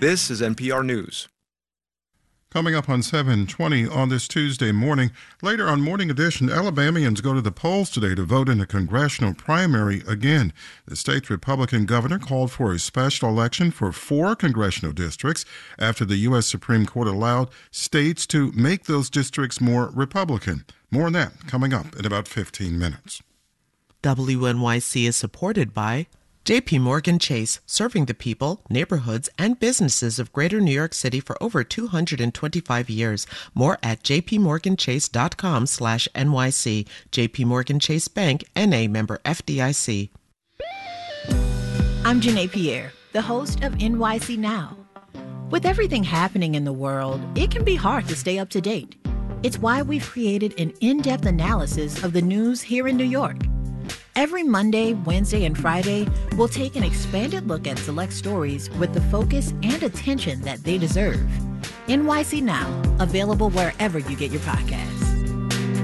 This is NPR News. Coming up on 7:20 on this Tuesday morning. Later on Morning Edition, Alabamians go to the polls today to vote in a congressional primary again. The state's Republican governor called for a special election for 4 congressional districts after the U.S. Supreme Court allowed states to make those districts more Republican. More on that coming up in about 15 minutes. WNYC is supported by J.P. Morgan Chase, serving the people, neighborhoods, and businesses of Greater New York City for over 225 years. More at jpmorganchase.com/NYC. J.P. Morgan Chase Bank, N.A. member FDIC. I'm Janae Pierre, the host of NYC Now. With everything happening in the world, it can be hard to stay up to date. It's why we've created an in-depth analysis of the news here in New York. Every Monday, Wednesday, and Friday, we'll take an expanded look at select stories with the focus and attention that they deserve. NYC Now, available wherever you get your podcasts.